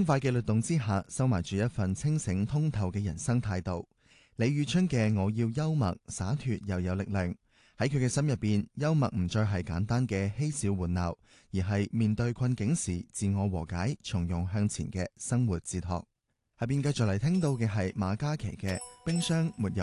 輕快嘅律動之下，收埋住一份清醒通透嘅人生態度。李宇春嘅我要幽默灑脫又有力量，喺佢嘅心入邊，幽默唔再係簡單嘅嬉笑玩鬧，而係面對困境時自我和解、從容向前嘅生活哲學。下邊繼續嚟聽到嘅係馬嘉祺嘅冰箱沒有